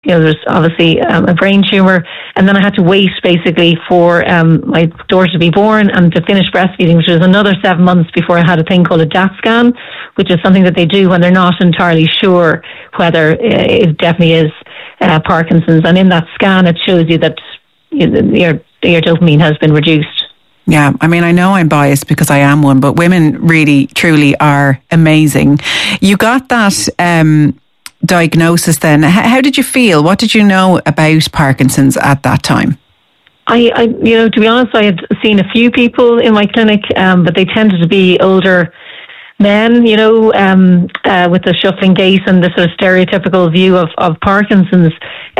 there's obviously a brain tumour, and then I had to wait basically for my daughter to be born and to finish breastfeeding, which was another 7 months before I had a thing called a DAT scan, which is something that they do when they're not entirely sure whether it definitely is Parkinson's. And in that scan, it shows you that your dopamine has been reduced. Yeah, I mean, I know I'm biased because I am one, but women really, truly are amazing. You got that diagnosis then. How did you feel? What did you know about Parkinson's at that time? I to be honest, I had seen a few people in my clinic, but they tended to be older men, with the shuffling gait and the sort of stereotypical view of Parkinson's.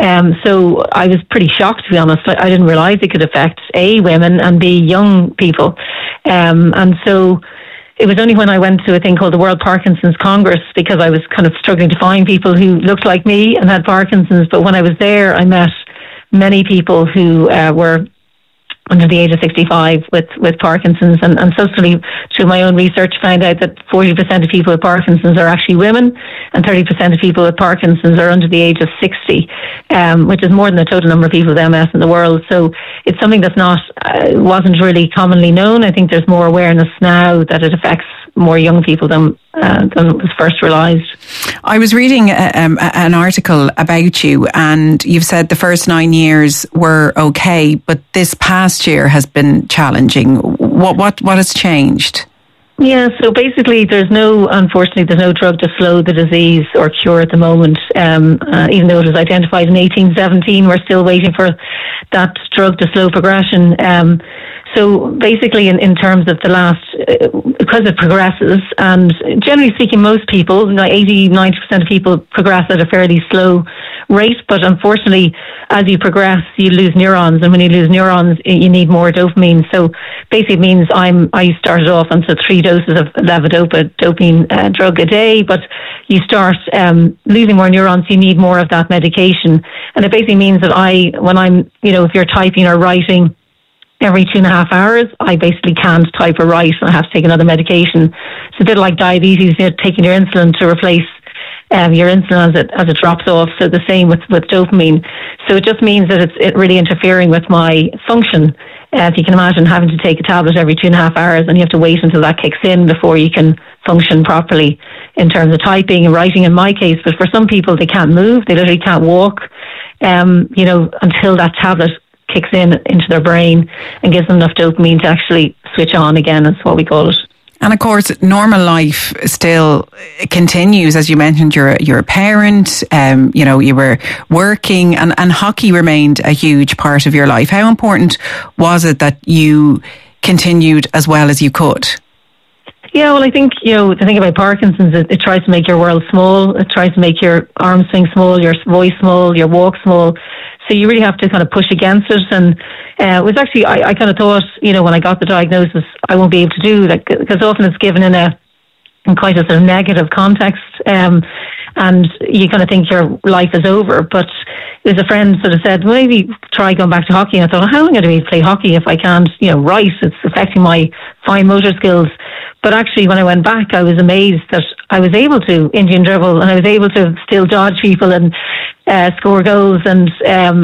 So I was pretty shocked, to be honest. I didn't realise it could affect A, women, and B, young people. And so it was only when I went to a thing called the World Parkinson's Congress, because I was kind of struggling to find people who looked like me and had Parkinson's. But when I was there, I met many people who were under the age of 65 with Parkinson's, and subsequently through my own research found out that 40% of people with Parkinson's are actually women, and 30% of people with Parkinson's are under the age of 60, which is more than the total number of people with MS in the world. So it's something that's wasn't really commonly known. I think there's more awareness now that it affects more young people than was first realised. I was reading an article about you, and you've said the first 9 years were okay, but this past year has been challenging. What has changed? Yeah, so basically unfortunately there's no drug to slow the disease or cure at the moment. Even though it was identified in 1817, we're still waiting for that drug to slow progression. So basically in terms of the last, because it progresses, and generally speaking, most people, 80-90% of people progress at a fairly slow rate, but unfortunately, as you progress, you lose neurons, and when you lose neurons, you need more dopamine. So basically it means I started off on 3 doses of levodopa dopamine drug a day, but you start losing more neurons, you need more of that medication. And it basically means that when I'm, if you're typing or writing every 2.5 hours, I basically can't type or write, and I have to take another medication. It's a bit like diabetes, taking your insulin to replace your insulin as it drops off. So the same with dopamine. So it just means that it's really interfering with my function. If you can imagine having to take a tablet every 2.5 hours, and you have to wait until that kicks in before you can function properly in terms of typing and writing in my case. But for some people, they can't move, they literally can't walk, until that tablet kicks into their brain and gives them enough dopamine to actually switch on again, is what we call it. And of course, normal life still continues. As you mentioned, you're a parent, you were working, and hockey remained a huge part of your life. How important was it that you continued as well as you could? Yeah, well, I think, the thing about Parkinson's, it tries to make your world small. It tries to make your arm swing small, your voice small, your walk small. So you really have to kind of push against it. And it was actually, I kind of thought, when I got the diagnosis, I won't be able to do that, because often it's given in quite a sort of negative context. And you kind of think your life is over. But there's a friend sort of said, well, maybe try going back to hockey. And I thought, how am I going to be able to play hockey if I can't, write? It's affecting my fine motor skills. But actually, when I went back, I was amazed that I was able to Indian dribble, and I was able to still dodge people and score goals. And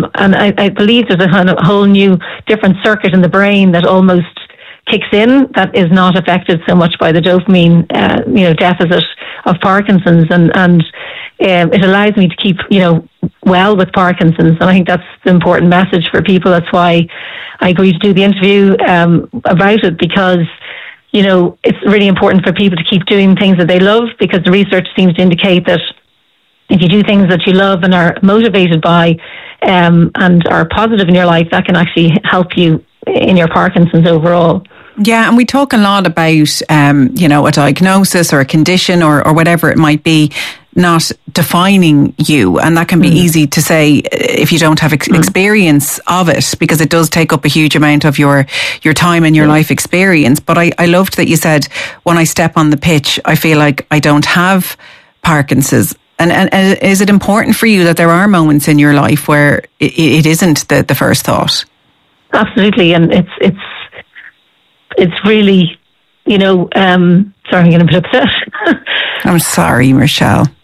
I believe there's a whole new different circuit in the brain that almost kicks in that is not affected so much by the dopamine, deficit of Parkinson's, and it allows me to keep, well with Parkinson's. And I think that's the important message for people. That's why I agreed to do the interview about it, because it's really important for people to keep doing things that they love, because the research seems to indicate that if you do things that you love and are motivated by and are positive in your life, that can actually help you in your Parkinson's overall. Yeah, and we talk a lot about, a diagnosis or a condition or whatever it might be, not defining you. And that can be easy to say if you don't have experience of it, because it does take up a huge amount of your time and your life experience. But I loved that you said, when I step on the pitch, I feel like I don't have Parkinson's. And is it important for you that there are moments in your life where it isn't the first thought? Absolutely. And it's really, sorry, I'm getting a bit upset. I'm sorry, Michelle.